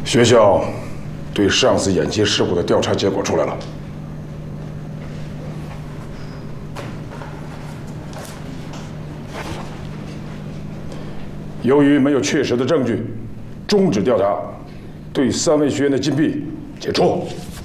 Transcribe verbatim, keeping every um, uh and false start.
学校对上次演习事故的调查结果出来了。由于没有确实的证据，终止调查，对三位学员的禁闭解除。